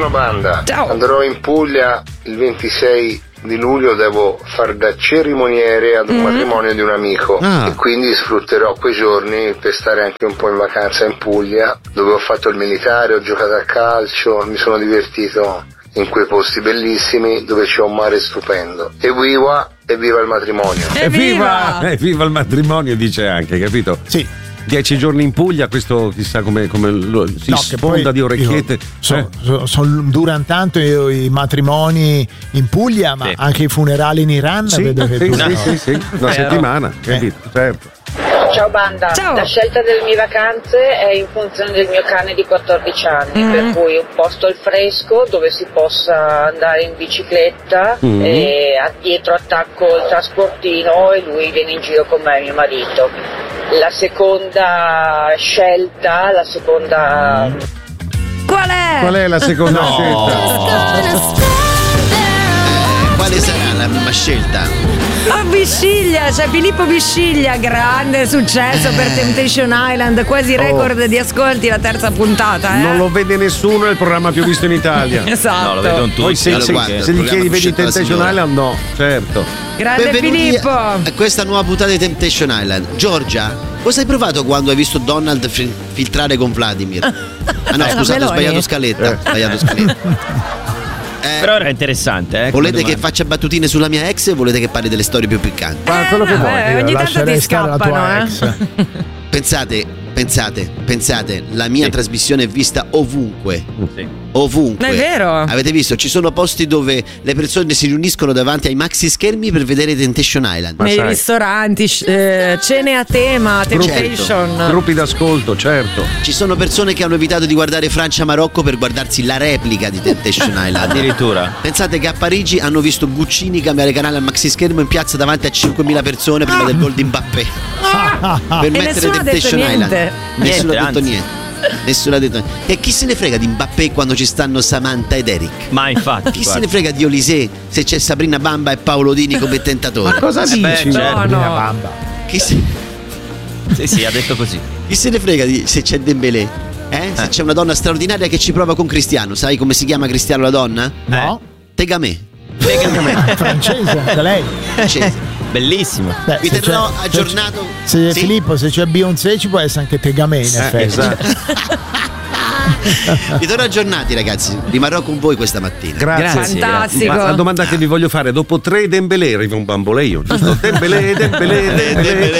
Buongiorno banda. Ciao. Andrò in Puglia il 26 di luglio, devo far da cerimoniere ad un matrimonio di un amico e quindi sfrutterò quei giorni per stare anche un po' in vacanza in Puglia, dove ho fatto il militare, ho giocato a calcio, mi sono divertito in quei posti bellissimi dove c'è un mare stupendo. Evviva il matrimonio. Evviva il matrimonio, dice anche, capito? Sì. 10 giorni in Puglia, questo chissà come si sfonda di orecchiette. Durano tanto i matrimoni in Puglia, ma anche i funerali in Iran. Sì, vedo che una settimana, capito? Certo. Ciao banda, Ciao. La scelta delle mie vacanze è in funzione del mio cane di 14 anni, per cui un posto al fresco dove si possa andare in bicicletta e dietro attacco il trasportino e lui viene in giro con me e mio marito. La seconda scelta, Qual è la seconda scelta? Quale sarà la prima scelta? Bisciglia, c'è Filippo Bisciglia, grande successo per Temptation Island, quasi record di ascolti la terza puntata. Non lo vede nessuno, è il programma più visto in Italia. Esatto. No, lo vedono tutti. Poi se gli chiedi vedi Temptation Island, no, certo. Grande Benvenuti Filippo. a questa nuova puntata di Temptation Island. Giorgia, cosa hai provato quando hai visto Donald filtrare con Vladimir? Ah no, scusate, ho sbagliato scaletta. Però era interessante, Volete che faccia battutine sulla mia ex o volete che parli delle storie più piccanti? Ma quello che vuoi, ogni tanto lascerei ti stare la tua scappano, ex. Pensate, la mia trasmissione è vista ovunque. Sì. Ovunque. È vero. Avete visto? Ci sono posti dove le persone si riuniscono davanti ai maxi schermi per vedere Temptation Island. Nei ristoranti, cene a tema, Temptation. Gruppi d'ascolto, certo. Ci sono persone che hanno evitato di guardare Francia-Marocco per guardarsi la replica di Temptation Island. Addirittura. Pensate che a Parigi hanno visto Guccini cambiare canale al maxi schermo in piazza davanti a 5.000 persone prima del gol di Mbappé. Per mettere nessuno ha detto Temptation niente. Island. Nessuno ha detto anzi. niente. Nessuno ha detto niente. E chi se ne frega di Mbappé quando ci stanno Samantha ed Eric? Ma infatti, Chi se ne frega di Olysée se c'è Sabrina Bamba e Paolo Dini come tentatori? Cosa dici? certo. No. Chi se ha detto così. Chi se ne frega se c'è Dembélé? Se c'è una donna straordinaria che ci prova con Cristiano. Sai come si chiama Cristiano la donna? No? Tegamé. Francese, da lei. Francese. Bellissimo. Beh, Vi se terrò c'è- aggiornato. Se Sì. Filippo, se c'è Beyoncé ci può essere anche Tegamé in effetti. Esatto. Vi terrò aggiornati, ragazzi. Rimarrò con voi questa mattina. Grazie. Fantastico. Ma la domanda che vi voglio fare, dopo 3 Dembélé arriva un bamboleio, giusto? Dembélé.